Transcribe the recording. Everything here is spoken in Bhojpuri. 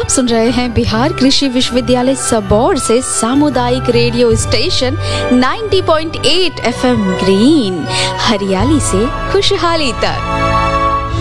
आप सुन रहे हैं बिहार कृषि विश्वविद्यालय सबौर से सामुदायिक रेडियो स्टेशन 90.8 FM ग्रीन, हरियाली से खुशहाली तक।